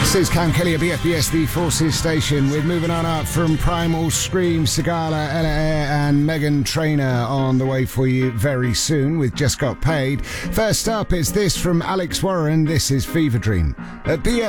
This is Cam Kelly at BFBS, the Forces Station, with moving on up from Primal Scream, Sigala, Ella Eyre and Megan Trainor on the way for you very soon with Just Got Paid. First up, it's this from Alex Warren. This is Fever Dream at BFBS.